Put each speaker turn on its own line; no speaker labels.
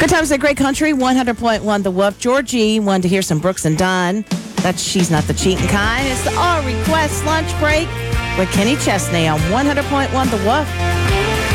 Good times at Great Country, 100.1 The Wolf. Georgie wanted to hear some Brooks and Dunn. That's She's Not the Cheating Kind. It's the All Request Lunch Break with Kenny Chesney on 100.1 The Wolf.